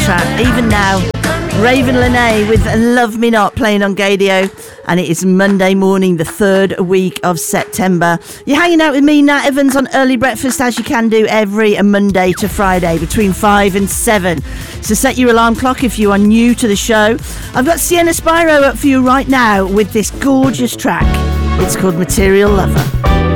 track. Even now, Raven Lene with Love Me Not playing on Gadio, and it is Monday morning, the 3rd week of September. You're hanging out with me, Nat Evans, on Early Breakfast, as you can do every Monday to Friday between 5 and 7. So set your alarm clock if you are new to the show. I've got Sienna Spyro up for you right now with this gorgeous track. It's called Material Lover.